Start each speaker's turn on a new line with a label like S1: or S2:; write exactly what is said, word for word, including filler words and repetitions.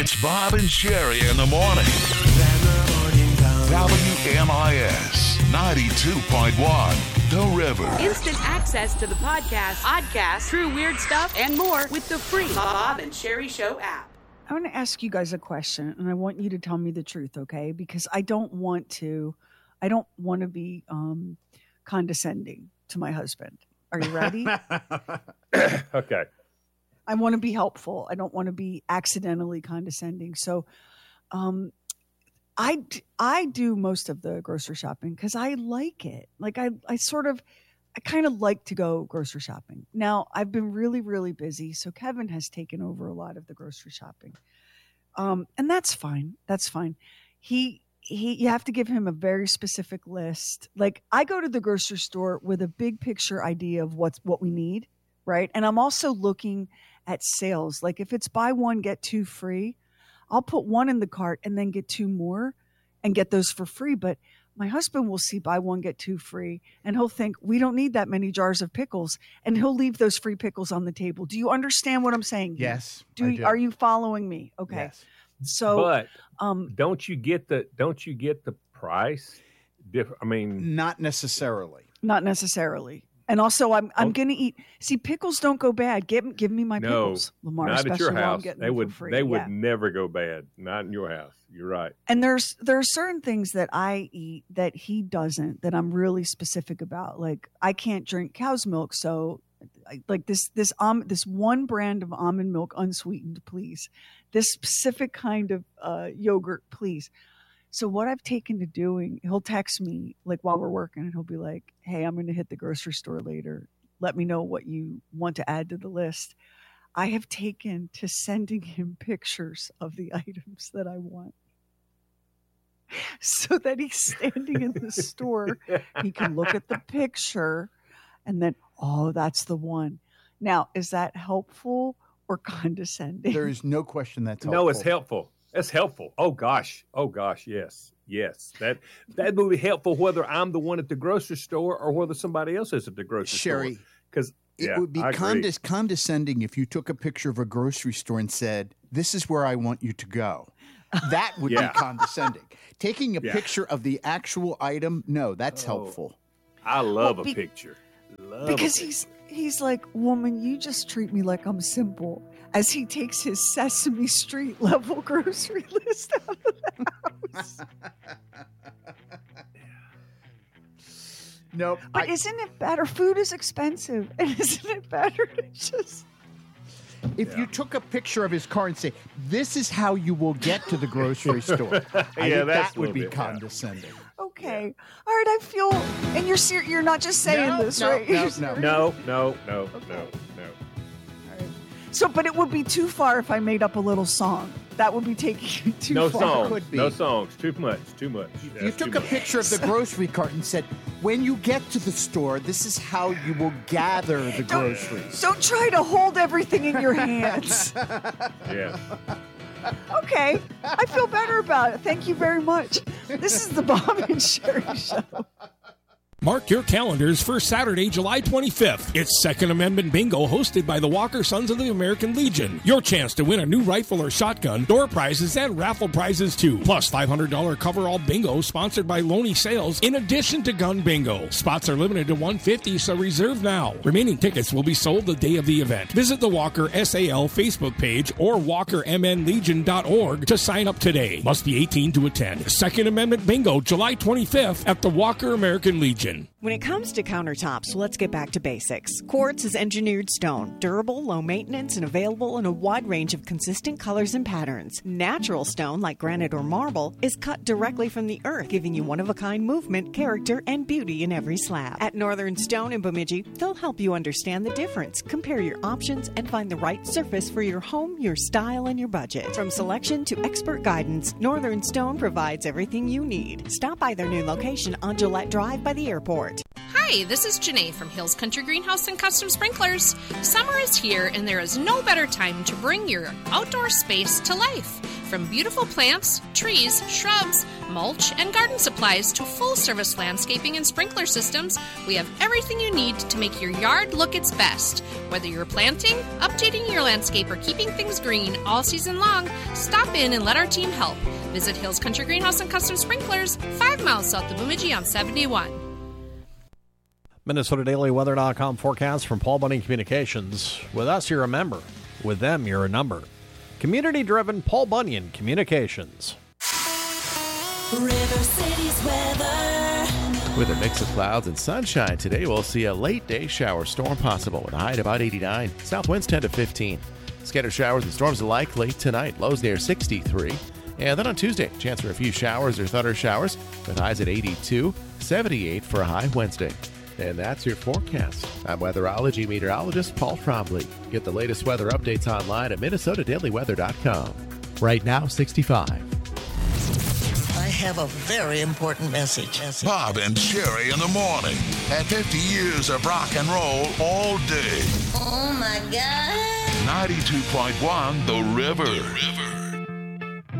S1: It's Bob and Sherry in the morning. W M I S ninety-two point one, The River.
S2: Instant access to the podcast, podcast, true weird stuff, and more with the free Bob and Sherry Show app.
S3: I want to ask you guys a question, and I want you to tell me the truth, okay? Because I don't want to, I don't want to be um, condescending to my husband. Are you ready?
S4: Okay.
S3: I want to be helpful. I don't want to be accidentally condescending. So, um, I, I do most of the grocery shopping because I like it. Like I, I sort of, I kind of like to go grocery shopping. Now I've been really, really busy. So Kevin has taken over a lot of the grocery shopping. Um, and that's fine. That's fine. He, he, you have to give him a very specific list. Like I go to the grocery store with a big picture idea of what's, what we need. Right. And I'm also looking at sales. Like if it's buy one, get two free, I'll put one in the cart and then get two more and get those for free. But my husband will see buy one, get two free. And he'll think we don't need that many jars of pickles. And he'll leave those free pickles on the table. Do you understand what I'm saying?
S5: Yes.
S3: Do,
S5: I do.
S3: Are you following me? Okay.
S5: Yes.
S3: So,
S4: but
S3: um,
S4: don't you get the don't you get the price different? I mean,
S5: Not necessarily.
S3: not necessarily. And also, I'm I'm
S4: Oh.
S3: gonna eat. See, pickles don't go bad. Give give me my
S4: no,
S3: pickles, Lamar.
S4: not at
S3: especially
S4: your
S3: while I'm
S4: house.
S3: getting
S4: They
S3: them for
S4: would
S3: free.
S4: they would
S3: Yeah.
S4: never go bad. Not in your house. You're right.
S3: And there's there are certain things that I eat that he doesn't, that I'm really specific about. Like I can't drink cow's milk, so I, like this this um this one brand of almond milk unsweetened, please. This specific kind of uh, yogurt, please. So what I've taken to doing, he'll text me like while we're working, and he'll be like, "Hey, I'm going to hit the grocery store later. Let me know what you want to add to the list." I have taken to sending him pictures of the items that I want, so that he's standing in the store. He can look at the picture and then, oh, that's the one. Now, is that helpful or condescending?
S5: There is no question that's helpful.
S4: No, it's helpful. That's helpful. Oh gosh. Oh gosh. Yes. Yes. That that would be helpful whether I'm the one at the grocery store or whether somebody else is at the grocery
S5: Sherry,
S4: store. Because
S5: it
S4: yeah,
S5: would be
S4: I agree.
S5: condes- condescending if you took a picture of a grocery store and said, "This is where I want you to go." That would
S4: Yeah.
S5: be condescending. Taking a
S4: Yeah.
S5: picture of the actual item, no, that's
S4: Oh.
S5: helpful.
S4: I love
S3: Well,
S4: a
S3: be-
S4: picture. Love
S3: Because
S4: a
S3: he's
S4: picture.
S3: he's like, "Woman, you just treat me like I'm simple." As he takes his Sesame Street level grocery list out of the house.
S5: Nope.
S3: But
S5: I-
S3: isn't it better? Food is expensive, and isn't it better to just?
S5: if
S4: Yeah.
S5: you took a picture of his car and say, "This is how you will get to the grocery store," I
S4: Yeah,
S5: think
S4: that's
S5: that
S4: a
S5: would
S4: little
S5: be
S4: bit, yeah.
S5: condescending.
S3: Okay, all right. I feel, and you're ser- you're not just saying
S5: No,
S3: this,
S5: no,
S3: right?
S5: no,
S3: You're
S5: no.
S3: serious?
S4: No, no, no,
S3: Okay.
S4: no, no.
S3: All right. So, but it would be too far if I made up a little song. That would be taking you too
S4: No
S3: far.
S4: songs.
S5: Could be.
S4: No songs. Too much. Too much.
S5: You
S4: That's
S5: took
S4: too
S5: a
S4: much.
S5: picture of the grocery cart and said, "When you get to the store, this is how you will gather the groceries."
S3: Don't try to hold everything in your hands.
S4: Yeah.
S3: Okay, I feel better about it. Thank you very much. This is the Bob and Sherry Show.
S6: Mark your calendars for Saturday, July twenty-fifth. It's Second Amendment Bingo hosted by the Walker Sons of the American Legion. Your chance to win a new rifle or shotgun, door prizes, and raffle prizes too. Plus five hundred dollars coverall bingo sponsored by Loney Sales in addition to gun bingo. Spots are limited to one hundred fifty, so reserve now. Remaining tickets will be sold the day of the event. Visit the Walker S A L Facebook page or walker m n legion dot org to sign up today. Must be eighteen to attend. Second Amendment Bingo, July twenty-fifth at the Walker American Legion.
S7: When it comes to countertops, let's get back to basics. Quartz is engineered stone, durable, low maintenance, and available in a wide range of consistent colors and patterns. Natural stone, like granite or marble, is cut directly from the earth, giving you one-of-a-kind movement, character, and beauty in every slab. At Northern Stone in Bemidji, they'll help you understand the difference, compare your options, and find the right surface for your home, your style, and your budget. From selection to expert guidance, Northern Stone provides everything you need. Stop by their new location on Gillette Drive by the airport.
S8: Hi, this is Janae from Hills Country Greenhouse and Custom Sprinklers. Summer is here and there is no better time to bring your outdoor space to life. From beautiful plants, trees, shrubs, mulch, and garden supplies to full-service landscaping and sprinkler systems, we have everything you need to make your yard look its best. Whether you're planting, updating your landscape, or keeping things green all season long, stop in and let our team help. Visit Hills Country Greenhouse and Custom Sprinklers, five miles south of Bemidji on seventy-one.
S9: Minnesota Daily Weather dot com forecast from Paul Bunyan Communications. With us, you're a member. With them, you're a number. Community-driven Paul Bunyan Communications.
S10: River City's weather.
S11: With a mix of clouds and sunshine today, we'll see a late day shower storm possible with a high at about eighty-nine. South winds ten to fifteen. Scattered showers and storms are likely tonight, lows near sixty-three. And then on Tuesday, chance for a few showers or thunder showers with highs at eighty-two, seventy-eight for a high Wednesday. And that's your forecast. I'm weatherology meteorologist Paul Trombley. Get the latest weather updates online at Minnesota Daily Weather dot com. Right now, sixty-five.
S10: I have a very important message.
S1: Bob and Sherry in the morning. At fifty years of rock and roll all day.
S10: Oh, my God.
S1: ninety-two point one The River. The River.